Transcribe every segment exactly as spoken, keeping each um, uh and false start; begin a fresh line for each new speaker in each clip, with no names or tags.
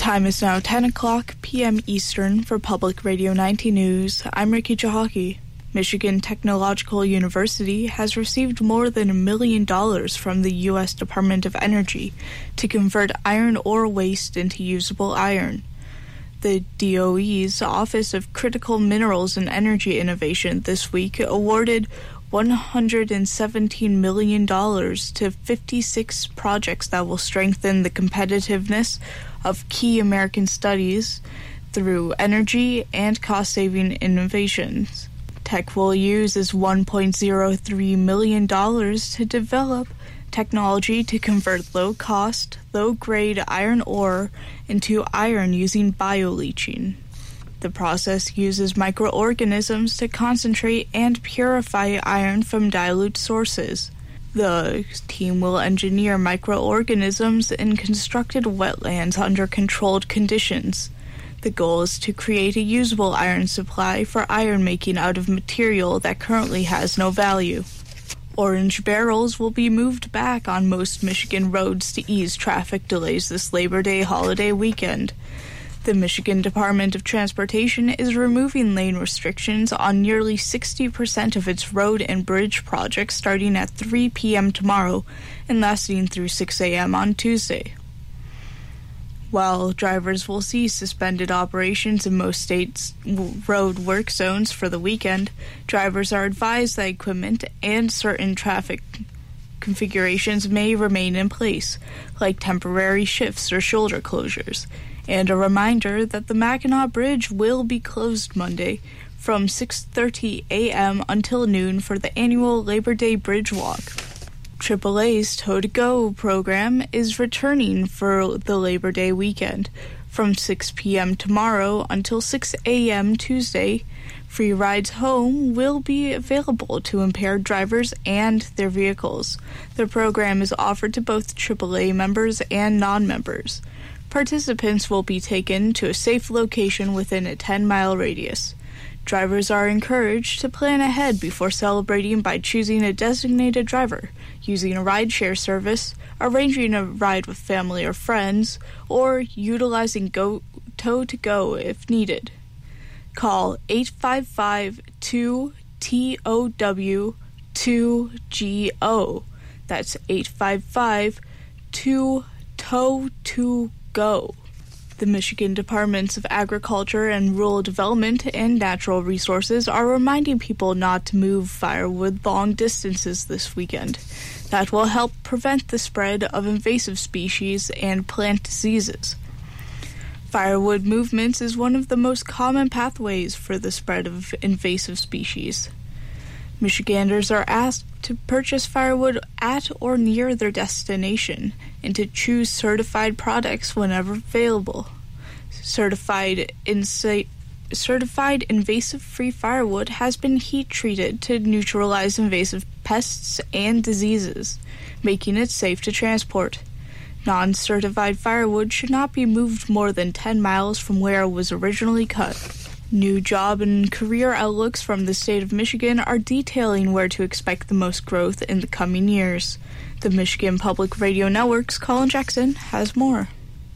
time is now ten o'clock p.m. Eastern for Public Radio ninety News. I'm Ricky Chahaki. Michigan Technological University has received more than a million dollars from the U S Department of Energy to convert iron ore waste into usable iron. The D O E's Office of Critical Minerals and Energy Innovation this week awarded one hundred seventeen million dollars to fifty-six projects that will strengthen the competitiveness of key American studies through energy and cost-saving innovations. Tech will use is one point zero three million dollars to develop technology to convert low-cost, low-grade iron ore into iron using bioleaching. The process uses microorganisms to concentrate and purify iron from dilute sources. The team will engineer microorganisms in constructed wetlands under controlled conditions. The goal is to create a usable iron supply for iron making out of material that currently has no value. Orange barrels will be moved back on most Michigan roads to ease traffic delays this Labor Day holiday weekend. The Michigan Department of Transportation is removing lane restrictions on nearly sixty percent of its road and bridge projects starting at three p.m. tomorrow and lasting through six a.m. on Tuesday. While drivers will see suspended operations in most states' road work zones for the weekend, drivers are advised that equipment and certain traffic configurations may remain in place, like temporary shifts or shoulder closures. And a reminder that the Mackinac Bridge will be closed Monday from six thirty a.m. until noon for the annual Labor Day Bridge Walk. triple A's Tow to Go program is returning for the Labor Day weekend. From six p.m. tomorrow until six a.m. Tuesday, free rides home will be available to impaired drivers and their vehicles. The program is offered to both triple A members and non-members. Participants will be taken to a safe location within a ten-mile radius. Drivers are encouraged to plan ahead before celebrating by choosing a designated driver, using a rideshare service, arranging a ride with family or friends, or utilizing Go Tow to Go if needed. Call eight five five two T O W two G O. That's eight five five two Tow to Go. The Michigan Departments of Agriculture and Rural Development and Natural Resources are reminding people not to move firewood long distances this weekend. That will help prevent the spread of invasive species and plant diseases. Firewood movements is one of the most common pathways for the spread of invasive species. Michiganders are asked to purchase firewood at or near their destination and to choose certified products whenever available. Certified, insa- certified invasive-free firewood has been heat-treated to neutralize invasive pests and diseases, making it safe to transport. Non-certified firewood should not be moved more than ten miles from where it was originally cut. New job and career outlooks from the state of Michigan are detailing where to expect the most growth in the coming years. The Michigan Public Radio Network's Colin Jackson has more.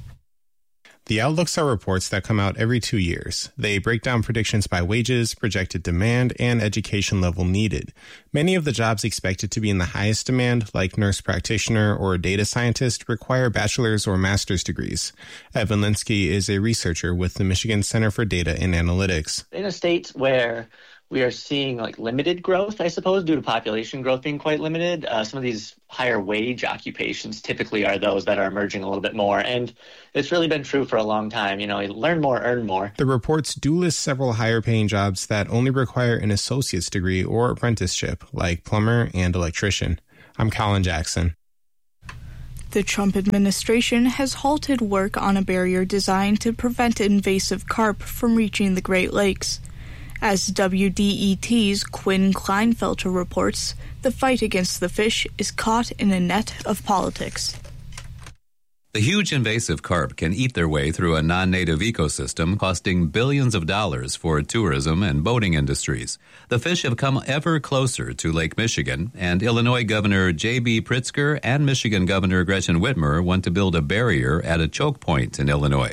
The outlooks are reports that come out every two years. They break down predictions by wages, projected demand, and education level needed. Many of the jobs expected to be in the highest demand, like nurse practitioner or data scientist, require bachelor's or master's degrees. Evan Linsky is a researcher with the Michigan Center for Data and Analytics.
In a state where we are seeing like limited growth, I suppose, due to population growth being quite limited, uh, some of these higher wage occupations typically are those that are emerging a little bit more. And it's really been true for a long time. You know, learn more, earn more.
The reports do list several higher paying jobs that only require an associate's degree or apprenticeship, like plumber and electrician. I'm Colin Jackson.
The Trump administration has halted work on a barrier designed to prevent invasive carp from reaching the Great Lakes. As W D E T's Quinn Kleinfelter reports, the fight against the fish is caught in a net of politics.
The huge invasive carp can eat their way through a non-native ecosystem, costing billions of dollars for tourism and boating industries. The fish have come ever closer to Lake Michigan, and Illinois Governor J B Pritzker and Michigan Governor Gretchen Whitmer want to build a barrier at a choke point in Illinois.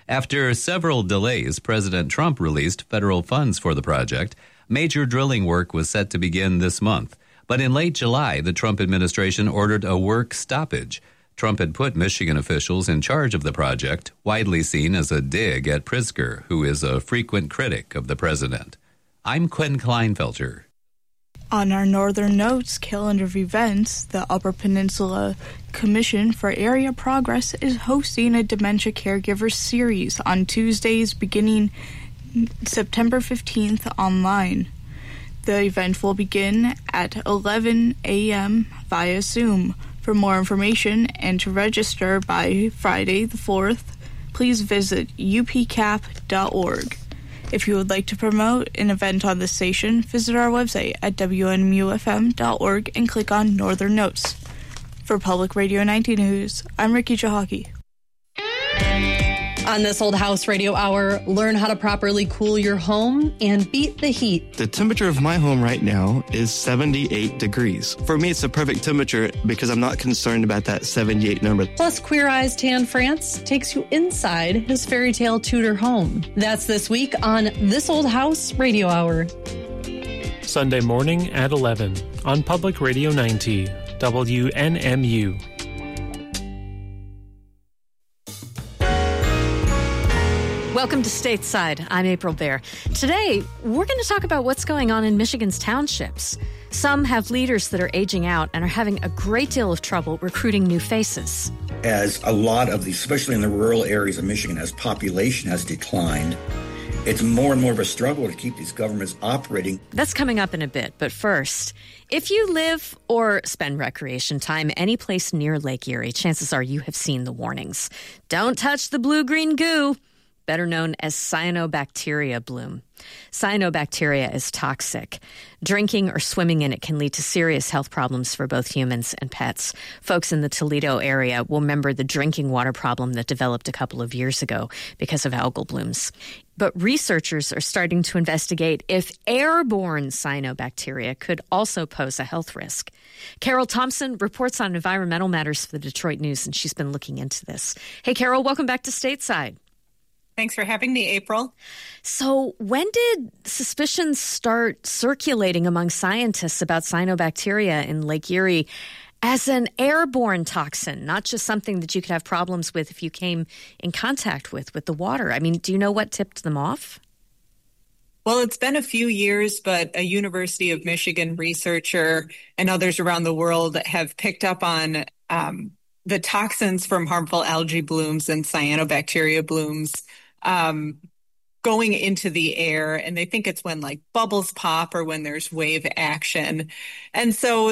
After several delays, President Trump released federal funds for the project. Major drilling work was set to begin this month. But in late July, the Trump administration ordered a work stoppage. Trump had put Michigan officials in charge of the project, widely seen as a dig at Pritzker, who is a frequent critic of the president. I'm Quinn Kleinfelter.
On our Northern Notes calendar of events, the Upper Peninsula Commission for Area Progress is hosting a Dementia Caregivers series on Tuesdays beginning September fifteenth online. The event will begin at eleven a.m. via Zoom. For more information and to register by Friday the fourth, please visit u p cap dot org. If you would like to promote an event on the station, visit our website at w n m u f m dot org and click on Northern Notes. For Public Radio ninety News, I'm Ricky Jahaki.
On This Old House Radio Hour, learn how to properly cool your home and beat the heat.
The temperature of my home right now is seventy-eight degrees. For me, it's the perfect temperature because I'm not concerned about that seventy-eight number.
Plus, Queer Eyes Tan France takes you inside his fairy tale Tudor home. That's this week on This Old House Radio Hour.
Sunday morning at eleven on Public Radio ninety, W N M U.
Welcome to Stateside. I'm April Baer. Today, we're going to talk about what's going on in Michigan's townships. Some have leaders that are aging out and are having a great deal of trouble recruiting new faces.
As a lot of these, especially in the rural areas of Michigan, as population has declined, it's more and more of a struggle to keep these governments operating.
That's coming up in a bit, but first, if you live or spend recreation time any place near Lake Erie, chances are you have seen the warnings. Don't touch the blue-green goo, better known as cyanobacteria bloom. Cyanobacteria is toxic. Drinking or swimming in it can lead to serious health problems for both humans and pets. Folks in the Toledo area will remember the drinking water problem that developed a couple of years ago because of algal blooms. But researchers are starting to investigate if airborne cyanobacteria could also pose a health risk. Carol Thompson reports on environmental matters for the Detroit News, and she's been looking into this. Hey, Carol, welcome back to Stateside.
Thanks for having me, April.
So when did suspicions start circulating among scientists about cyanobacteria in Lake Erie as an airborne toxin, not just something that you could have problems with if you came in contact with, with the water? I mean, do you know what tipped them off?
Well, it's been a few years, but a University of Michigan researcher and others around the world have picked up on um, the toxins from harmful algae blooms and cyanobacteria blooms um, going into the air. And they think it's when like bubbles pop or when there's wave action. And so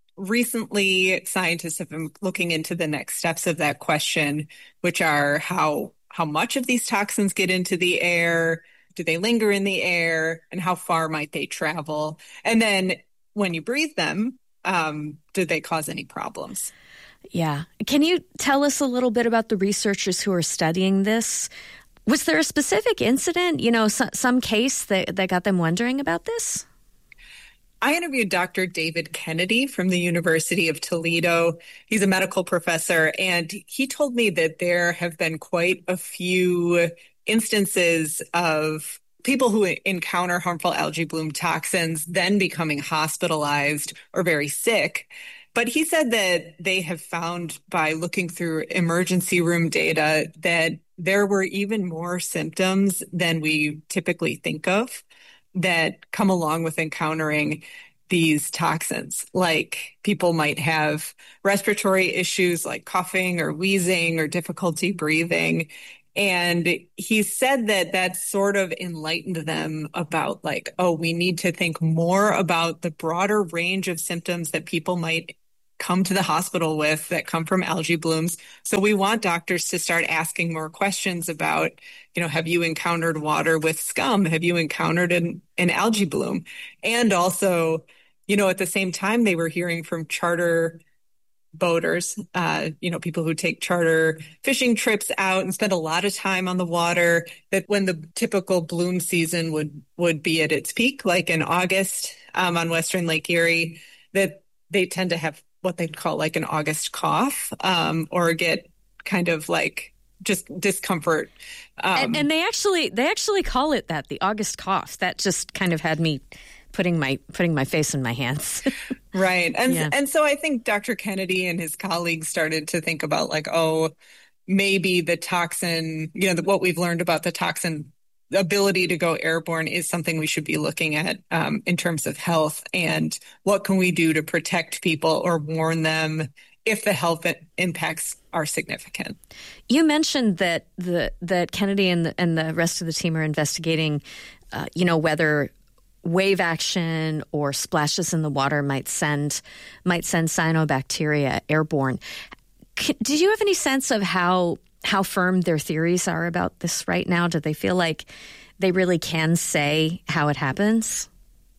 recently, scientists have been looking into the next steps of that question, which are how how much of these toxins get into the air, do they linger in the air, and how far might they travel? And then when you breathe them, um, do they cause any problems?
Yeah. Can you tell us a little bit about the researchers who are studying this? Was there a specific incident, you know, so, some case that, that got them wondering about this?
I interviewed Doctor David Kennedy from the University of Toledo. He's a medical professor, and he told me that there have been quite a few instances of people who encounter harmful algae bloom toxins then becoming hospitalized or very sick. But he said that they have found by looking through emergency room data that there were even more symptoms than we typically think of that come along with encountering these toxins. Like people might have respiratory issues like coughing or wheezing or difficulty breathing. And he said that that sort of enlightened them about like, oh, we need to think more about the broader range of symptoms that people might come to the hospital with that come from algae blooms. So we want doctors to start asking more questions about, you know, have you encountered water with scum? Have you encountered an, an algae bloom? And also, you know, at the same time, they were hearing from charter boaters, uh, you know, people who take charter fishing trips out and spend a lot of time on the water, that when the typical bloom season would, would be at its peak, like in August um, on Western Lake Erie, that they tend to have what they'd call like an August cough, um, or get kind of like just discomfort. Um,
and, and they actually they actually call it that, the August cough. That just kind of had me putting my putting my face in my hands.
Right. And
yeah.
and so I think Doctor Kennedy and his colleagues started to think about like, oh, maybe the toxin, you know, the, what we've learned about the toxin ability to go airborne is something we should be looking at um, in terms of health, and what can we do to protect people or warn them if the health impacts are significant.
You mentioned that the that Kennedy and the, and the rest of the team are investigating, uh, you know, whether wave action or splashes in the water might send might send cyanobacteria airborne. C- did you have any sense of how how firm their theories are about this right now? Do they feel like they really can say how it happens?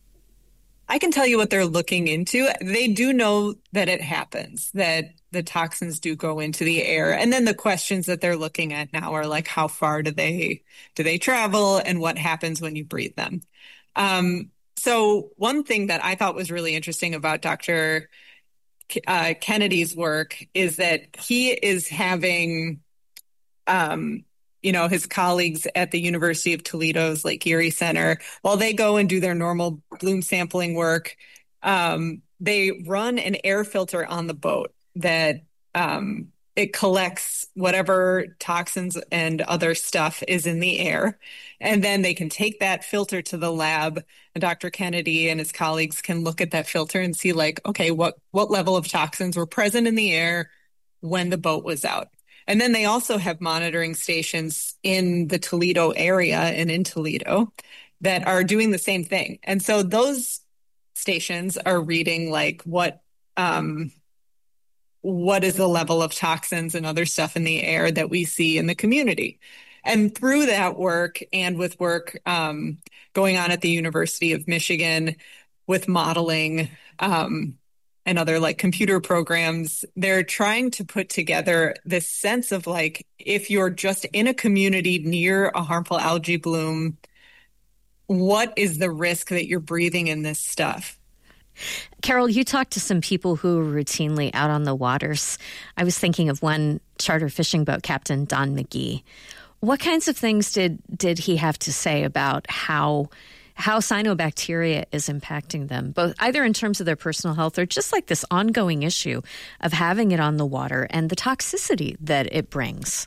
I can tell you what they're looking into. They do know that it happens, that the toxins do go into the air. And then the questions that they're looking at now are like, how far do they do they travel, and what happens when you breathe them? Um, so one thing that I thought was really interesting about Doctor Uh, Kennedy's work is that he is having, um, you know, his colleagues at the University of Toledo's Lake Erie Center, while they go and do their normal bloom sampling work, um, they run an air filter on the boat that um, it collects whatever toxins and other stuff is in the air. And then they can take that filter to the lab, and Doctor Kennedy and his colleagues can look at that filter and see like, okay, what, what level of toxins were present in the air when the boat was out. And then they also have monitoring stations in the Toledo area and in Toledo that are doing the same thing. And so those stations are reading like what, um, what is the level of toxins and other stuff in the air that we see in the community. And through that work, and with work um, going on at the University of Michigan with modeling um, and other like computer programs, they're trying to put together this sense of like, if you're just in a community near a harmful algae bloom, what is the risk that you're breathing in this stuff?
Carol, you talked to some people who are routinely out on the waters. I was thinking of one charter fishing boat captain, Don McGee. What kinds of things did did he have to say about how how cyanobacteria is impacting them, both either in terms of their personal health or just like this ongoing issue of having it on the water and the toxicity that it brings?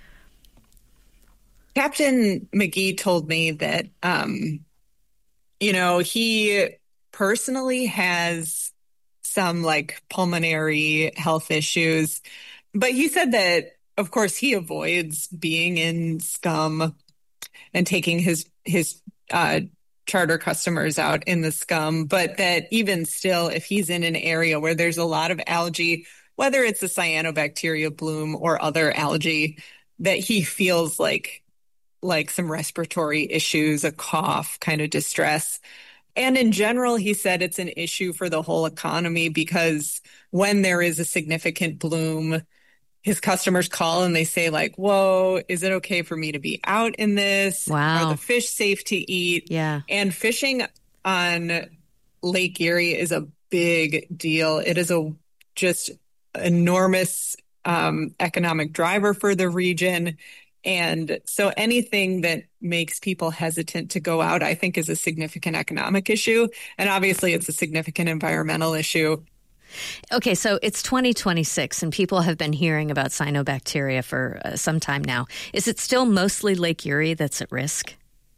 Captain McGee told me that, um, you know, he personally has some like pulmonary health issues, but he said that, of course, he avoids being in scum and taking his his uh, charter customers out in the scum, but that even still, if he's in an area where there's a lot of algae, whether it's a cyanobacteria bloom or other algae, that he feels like like some respiratory issues, a cough, kind of distress. And in general, he said it's an issue for the whole economy because when there is a significant bloom, his customers call and they say like, whoa, is it okay for me to be out in this?
Wow.
Are the fish safe to eat?
Yeah.
And fishing on Lake Erie is a big deal. It is a just enormous um, economic driver for the region. And so anything that makes people hesitant to go out, I think, is a significant economic issue. And obviously, it's a significant environmental issue.
Okay, so it's twenty twenty-six, and people have been hearing about cyanobacteria for uh, some time now. Is it still mostly Lake Erie that's at risk?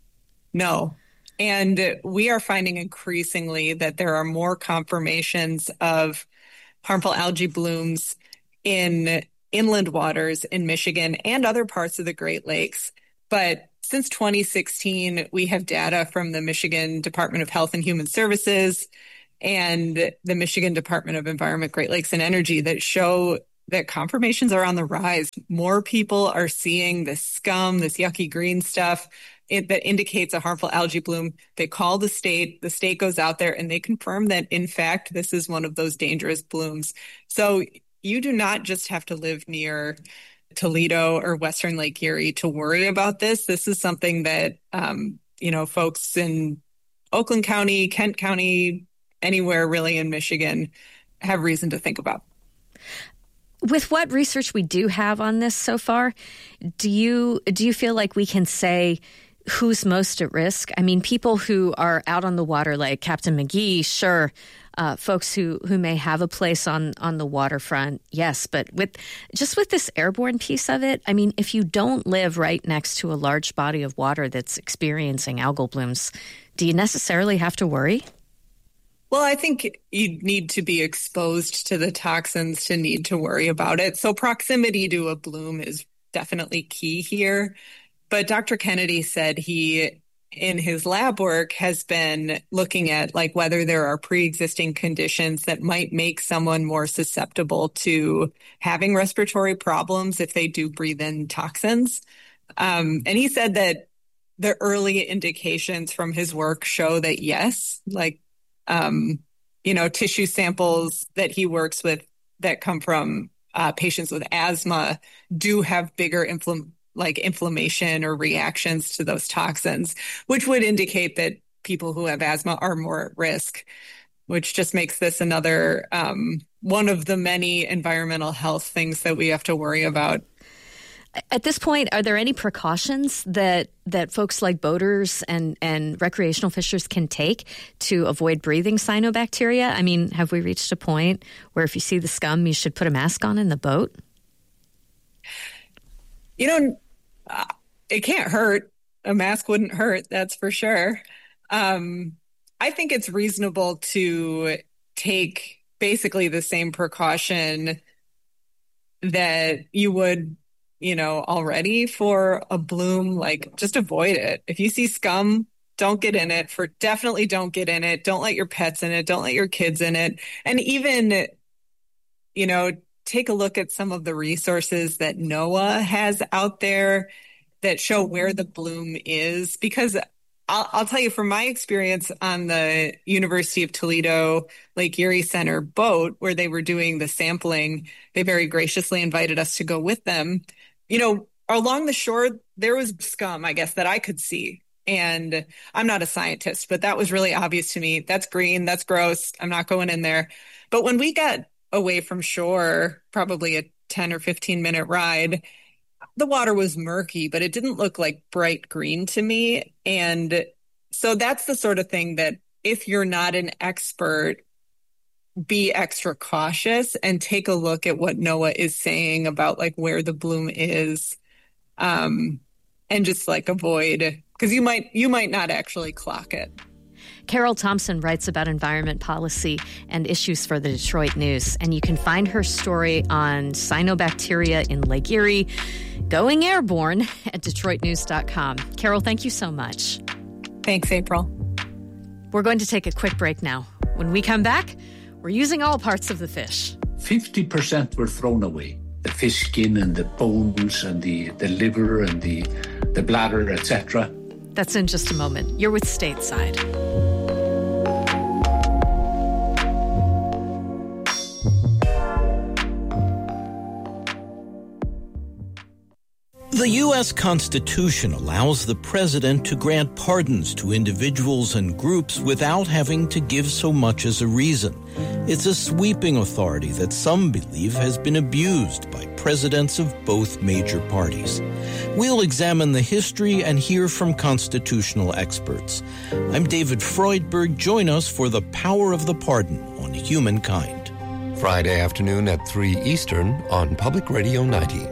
No. And we are finding increasingly that there are more confirmations of harmful algae blooms in inland waters in Michigan and other parts of the Great Lakes. But since twenty sixteen, we have data from the Michigan Department of Health and Human Services and the Michigan Department of Environment, Great Lakes and Energy that show that confirmations are on the rise. More people are seeing this scum, this yucky green stuff it, that indicates a harmful algae bloom. They call the state, the state goes out there and they confirm that, in fact, this is one of those dangerous blooms. So you do not just have to live near Toledo or Western Lake Erie to worry about this. This is something that, um, you know, folks in Oakland County, Kent County, anywhere really in Michigan have reason to think about.
With what research we do have on this so far, do you do you feel like we can say who's most at risk? I mean, people who are out on the water like Captain McGee, sure. Uh, folks who, who may have a place on, on the waterfront, yes. But with just with this airborne piece of it, I mean, if you don't live right next to a large body of water that's experiencing algal blooms, do you necessarily have to worry?
Well, I think you need to be exposed to the toxins to need to worry about it. So proximity to a bloom is definitely key here. But Doctor Kennedy said he, in his lab work, has been looking at like whether there are pre-existing conditions that might make someone more susceptible to having respiratory problems if they do breathe in toxins. Um, and he said that the early indications from his work show that yes, like, um, you know, tissue samples that he works with that come from uh, patients with asthma do have bigger inflammation. like inflammation or reactions to those toxins, which would indicate that people who have asthma are more at risk, which just makes this another um, one of the many environmental health things that we have to worry about.
At this point, are there any precautions that that folks like boaters and, and recreational fishers can take to avoid breathing cyanobacteria? I mean, have we reached a point where if you see the scum, you should put a mask on in the boat?
You know, uh, it can't hurt. A mask wouldn't hurt, that's for sure. Um, I think it's reasonable to take basically the same precaution that you would, you know, already for a bloom. Like, just avoid it. If you see scum, don't get in it. For definitely don't get in it. Don't let your pets in it. Don't let your kids in it. And even, you know, take a look at some of the resources that NOAA has out there that show where the bloom is. Because I'll, I'll tell you from my experience on the University of Toledo Lake Erie Center boat, where they were doing the sampling, they very graciously invited us to go with them. You know, along the shore, there was scum, I guess, that I could see. And I'm not a scientist, but that was really obvious to me. That's green. That's gross. I'm not going in there. But when we got away from shore, probably a ten or fifteen minute ride, the water was murky, but it didn't look like bright green to me. And so that's the sort of thing that if you're not an expert, be extra cautious and take a look at what NOAA is saying about like where the bloom is, um, and just like avoid, because you might you might not actually clock it.
Carol Thompson writes about environment policy and issues for the Detroit News, and you can find her story on cyanobacteria in Lake Erie going airborne at detroit news dot com. Carol, thank you so much.
Thanks, April.
We're going to take a quick break now. When we come back, we're using all parts of the fish.
fifty percent were thrown away. The fish skin and the bones and the, the liver and the, the bladder, et cetera.
That's in just a moment. You're with Stateside.
The U S Constitution allows the president to grant pardons to individuals and groups without having to give so much as a reason. It's a sweeping authority that some believe has been abused by presidents of both major parties. We'll examine the history and hear from constitutional experts. I'm David Freudberg. Join us for The Power of the Pardon on Humankind.
Friday afternoon at three Eastern on Public Radio ninety.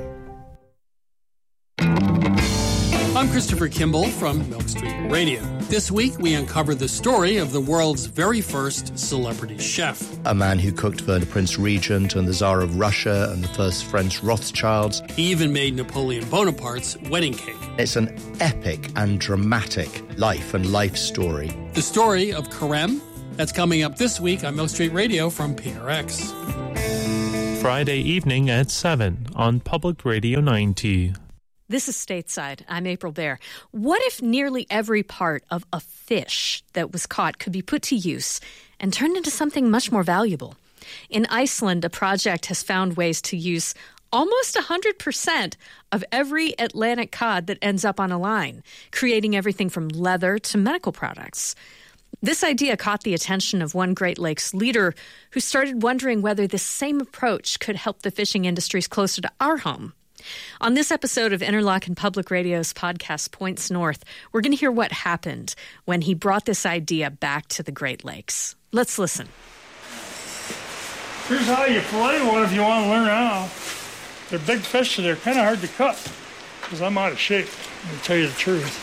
I'm Christopher Kimball from Milk Street Radio. This week, we uncover the story of the world's very first celebrity chef.
A man who cooked for the Prince Regent and the Tsar of Russia and the first French Rothschilds.
He even made Napoleon Bonaparte's wedding cake.
It's an epic and dramatic life and life story.
The story of Carême, that's coming up this week on Milk Street Radio from P R X.
Friday evening at seven on Public Radio ninety.
This is Stateside. I'm April Baer. What if nearly every part of a fish that was caught could be put to use and turned into something much more valuable? In Iceland, a project has found ways to use almost one hundred percent of every Atlantic cod that ends up on a line, creating everything from leather to medical products. This idea caught the attention of one Great Lakes leader who started wondering whether this same approach could help the fishing industries closer to our home. On this episode of Interlochen Public Radio's podcast Points North, we're going to hear what happened when he brought this idea back to the Great Lakes. Let's listen.
Here's how you fillet one if you want to learn how. They're big fish, so they're kind of hard to cut because I'm out of shape, to tell you the truth.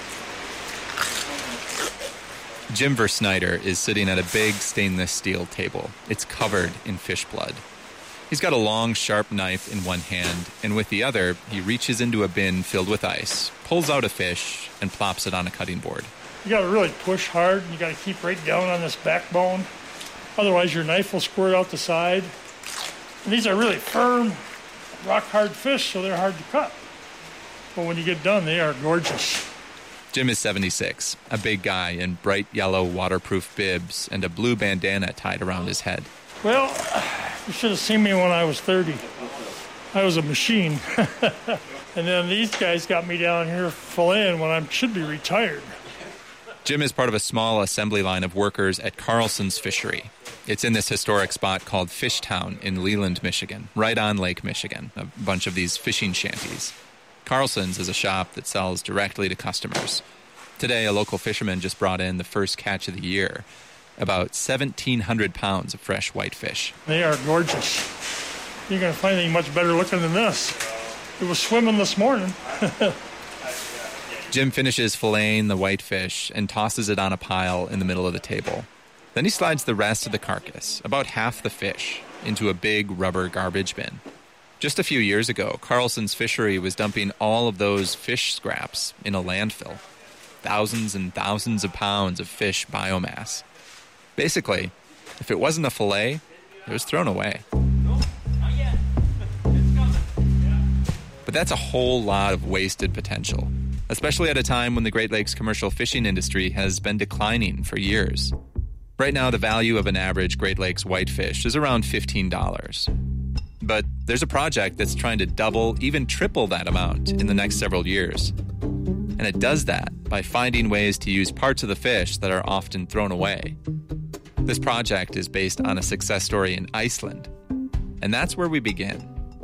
Jim Versnyder is sitting at a big stainless steel table. It's covered in fish blood. He's got a long, sharp knife in one hand, and with the other, he reaches into a bin filled with ice, pulls out a fish, and plops it on a cutting board.
You got to really push hard. You got to keep right down on this backbone. Otherwise, your knife will squirt out the side. And these are really firm, rock-hard fish, so they're hard to cut. But when you get done, they are gorgeous.
Jim is seventy-six, a big guy in bright yellow waterproof bibs and a blue bandana tied around his head.
Well, you should have seen me when I was thirty. I was a machine. And then these guys got me down here filleting when I should be retired.
Jim is part of a small assembly line of workers at Carlson's Fishery. It's in this historic spot called Fishtown in Leland, Michigan, right on Lake Michigan, a bunch of these fishing shanties. Carlson's is a shop that sells directly to customers. Today, a local fisherman just brought in the first catch of the year, about seventeen hundred pounds of fresh whitefish.
They are gorgeous. You're going to find anything much better looking than this. It was swimming this morning.
Jim finishes filleting the whitefish and tosses it on a pile in the middle of the table. Then he slides the rest of the carcass, about half the fish, into a big rubber garbage bin. Just a few years ago, Carlson's Fishery was dumping all of those fish scraps in a landfill. Thousands and thousands of pounds of fish biomass. Basically, if it wasn't a fillet, it was thrown away. But that's a whole lot of wasted potential, especially at a time when the Great Lakes commercial fishing industry has been declining for years. Right now, the value of an average Great Lakes whitefish is around fifteen dollars. But there's a project that's trying to double, even triple that amount in the next several years. And it does that by finding ways to use parts of the fish that are often thrown away. This project is based on a success story in Iceland. And that's where we begin.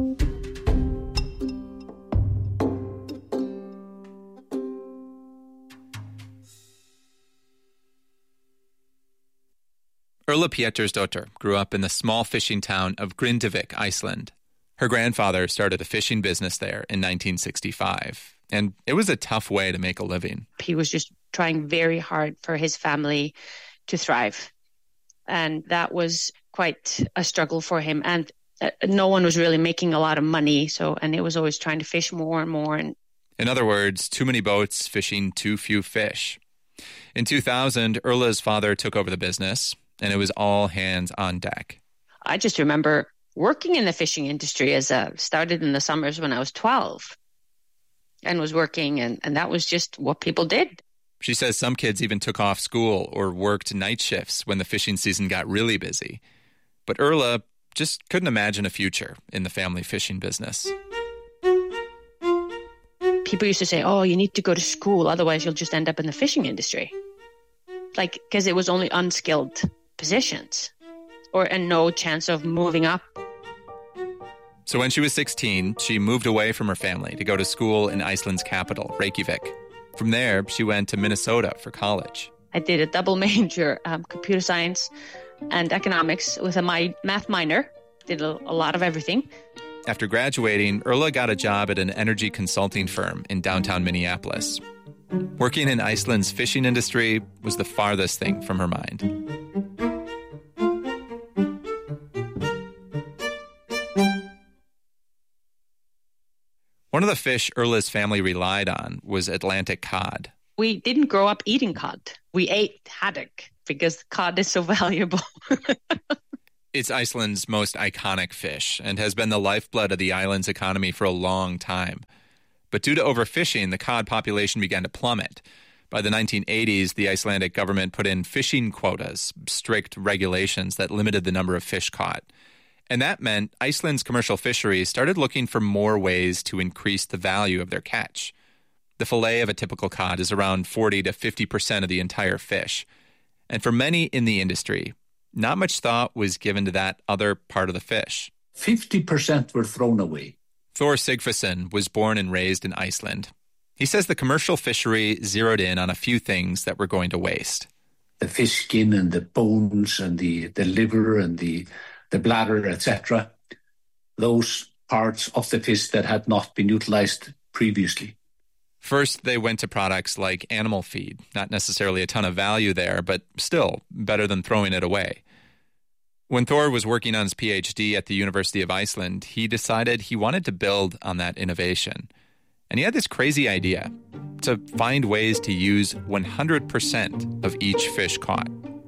Ulla Pétursdóttir grew up in the small fishing town of Grindavik, Iceland. Her grandfather started a fishing business there in nineteen sixty-five, and it was a tough way to make a living.
He was just trying very hard for his family to thrive, and that was quite a struggle for him. And uh, no one was really making a lot of money, so and it was always trying to fish more and more. And
in other words, too many boats fishing too few fish. In two thousand, Ulla's father took over the business, and it was all hands on deck.
I just remember working in the fishing industry as a, started in the summers when I was twelve and was working, and, and that was just what people did.
She says some kids even took off school or worked night shifts when the fishing season got really busy. But Ulla just couldn't imagine a future in the family fishing business.
People used to say, oh, you need to go to school, otherwise you'll just end up in the fishing industry. Like, because it was only unskilled positions or and no chance of moving up.
So when she was sixteen, she moved away from her family to go to school in Iceland's capital, Reykjavik. From there, she went to Minnesota for college.
I did a double major, um, computer science and economics with a my, math minor. Did a, a lot of everything.
After graduating, Ulla got a job at an energy consulting firm in downtown Minneapolis. Working in Iceland's fishing industry was the farthest thing from her mind. One of the fish Ulla's family relied on was Atlantic cod.
We didn't grow up eating cod. We ate haddock because cod is so valuable.
It's Iceland's most iconic fish and has been the lifeblood of the island's economy for a long time. But due to overfishing, the cod population began to plummet. By the nineteen eighties, the Icelandic government put in fishing quotas, strict regulations that limited the number of fish caught. And that meant Iceland's commercial fisheries started looking for more ways to increase the value of their catch. The fillet of a typical cod is around forty to fifty percent of the entire fish. And for many in the industry, not much thought was given to that other part of the fish.
fifty percent were thrown away.
Thor Sigfusson was born and raised in Iceland. He says the commercial fishery zeroed in on a few things that were going to waste.
The fish skin and the bones and the, the liver and the, the bladder, et cetera. Those parts of the fish that had not been utilized previously.
First, they went to products like animal feed. Not necessarily a ton of value there, but still better than throwing it away. When Thor was working on his P H D at the University of Iceland, he decided he wanted to build on that innovation. And he had this crazy idea to find ways to use one hundred percent of each fish caught.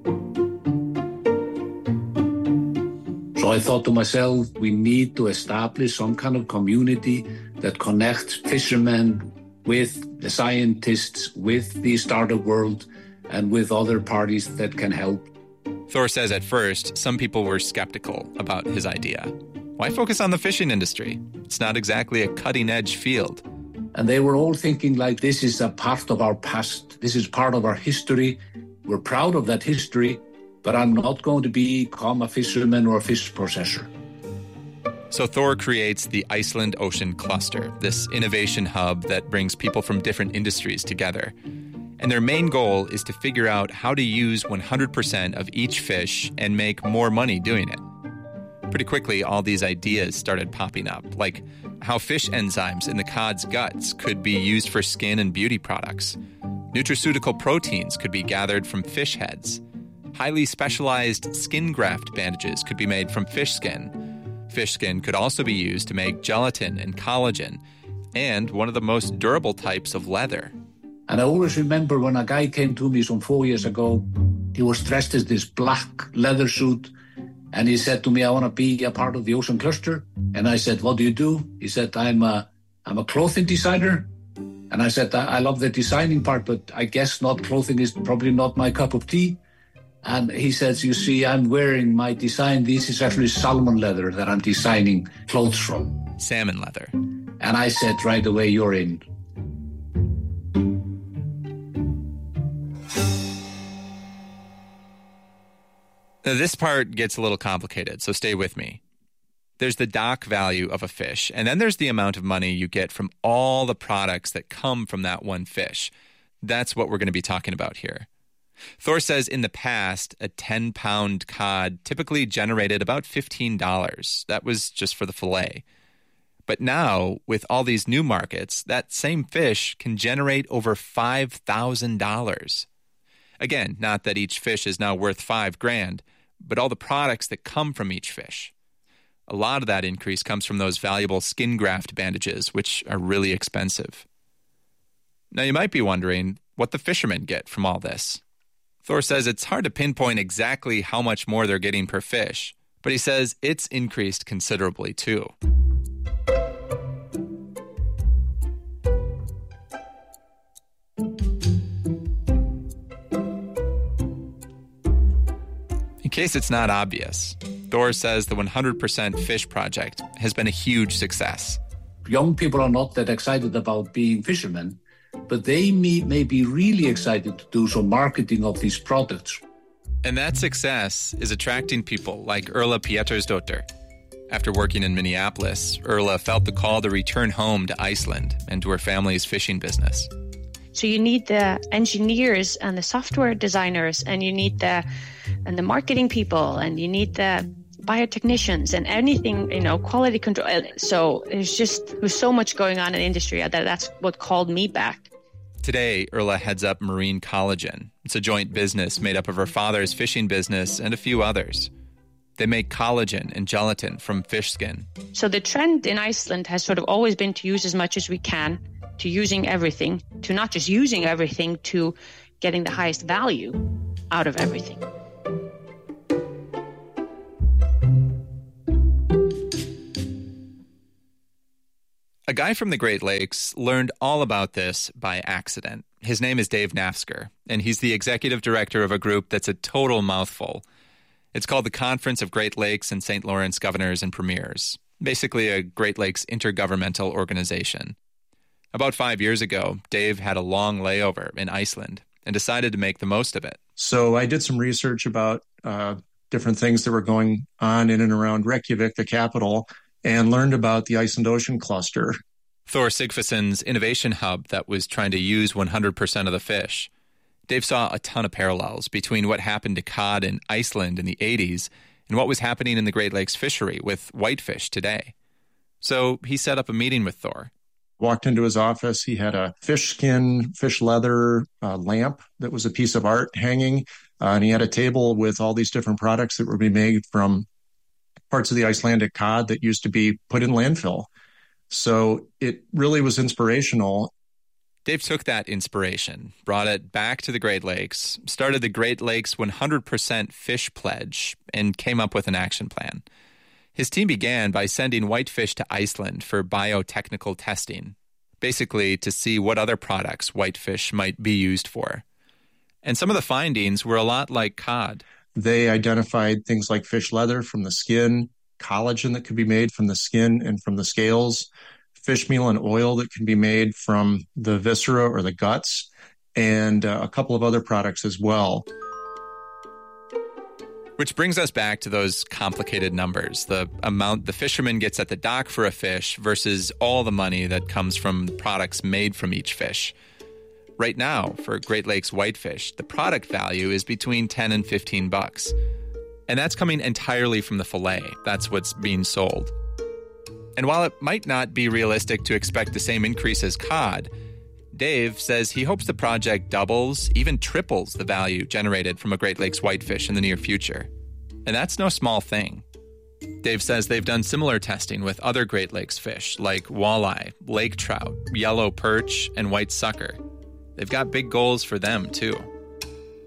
So I thought to myself, we need to establish some kind of community that connects fishermen with the scientists, with the startup world, and with other parties that can help.
Thor says at first, some people were skeptical about his idea. Why focus on the fishing industry? It's not exactly a cutting-edge field.
And they were all thinking like, this is a part of our past. This is part of our history. We're proud of that history, but I'm not going to become a fisherman or a fish processor.
So Thor creates the Iceland Ocean Cluster, this innovation hub that brings people from different industries together. And their main goal is to figure out how to use one hundred percent of each fish and make more money doing it. Pretty quickly, all these ideas started popping up, like how fish enzymes in the cod's guts could be used for skin and beauty products. Nutraceutical proteins could be gathered from fish heads. Highly specialized skin graft bandages could be made from fish skin. Fish skin could also be used to make gelatin and collagen, and one of the most durable types of leather.
And I always remember when a guy came to me some four years ago, he was dressed as this black leather suit, and he said to me, I want to be a part of the Ocean Cluster. And I said, what do you do? He said, I'm a, I'm a clothing designer. And I said, I, I love the designing part, but I guess not clothing is probably not my cup of tea. And he says, you see, I'm wearing my design. This is actually salmon leather that I'm designing clothes from.
Salmon leather.
And I said right away, you're in.
Now, this part gets a little complicated, so stay with me. There's the dock value of a fish, and then there's the amount of money you get from all the products that come from that one fish. That's what we're going to be talking about here. Thor says in the past, a ten-pound cod typically generated about fifteen dollars. That was just for the fillet. But now, with all these new markets, that same fish can generate over five thousand dollars. Again, not that each fish is now worth five grand, but all the products that come from each fish. A lot of that increase comes from those valuable skin graft bandages, which are really expensive. Now, you might be wondering what the fishermen get from all this. Thor says it's hard to pinpoint exactly how much more they're getting per fish, but he says it's increased considerably too. In case it's not obvious, Thor says the one hundred percent Fish Project has been a huge success.
Young people are not that excited about being fishermen, but they may, may be really excited to do some marketing of these products.
And that success is attracting people like Erla Pétursdóttir. After working in Minneapolis, Erla felt the call to return home to Iceland and to her family's fishing business.
So you need the engineers and the software designers, and you need the and the marketing people, and you need the biotechnicians and anything, you know, quality control. So there's just there's so much going on in the industry that that's what called me back.
Today, Erla heads up Marine Collagen. It's a joint business made up of her father's fishing business and a few others. They make collagen and gelatin from fish skin.
So the trend in Iceland has sort of always been to use as much as we can, to using everything, to not just using everything, to getting the highest value out of everything.
A guy from the Great Lakes learned all about this by accident. His name is Dave Nafzger, and he's the executive director of a group that's a total mouthful. It's called the Conference of Great Lakes and Saint Lawrence Governors and Premiers, basically a Great Lakes intergovernmental organization. About five years ago, Dave had a long layover in Iceland and decided to make the most of it
So I did some research about uh, different things that were going on in and around Reykjavik, the capital, and learned about the Iceland Ocean Cluster.
Thor Sigfussen's innovation hub that was trying to use one hundred percent of the fish. Dave saw a ton of parallels between what happened to cod in Iceland in the eighties and what was happening in the Great Lakes fishery with whitefish today. So he set up a meeting with Thor.
Walked into his office. He had a fish skin, fish leather uh, lamp that was a piece of art hanging. Uh, and he had a table with all these different products that were being made from parts of the Icelandic cod that used to be put in landfill. So it really was inspirational.
Dave took that inspiration, brought it back to the Great Lakes, started the Great Lakes one hundred percent Fish Pledge, and came up with an action plan. His team began by sending whitefish to Iceland for biotechnical testing, basically to see what other products whitefish might be used for. And some of the findings were a lot like cod.
They identified things like fish leather from the skin, collagen that could be made from the skin and from the scales, fish meal and oil that can be made from the viscera or the guts, and uh, a couple of other products as well.
Which brings us back to those complicated numbers, the amount the fisherman gets at the dock for a fish versus all the money that comes from products made from each fish. Right now, for Great Lakes whitefish, the product value is between ten and fifteen bucks. And that's coming entirely from the fillet. That's what's being sold. And while it might not be realistic to expect the same increase as cod, Dave says he hopes the project doubles, even triples the value generated from a Great Lakes whitefish in the near future. And that's no small thing. Dave says they've done similar testing with other Great Lakes fish like walleye, lake trout, yellow perch, and white sucker. They've got big goals for them, too.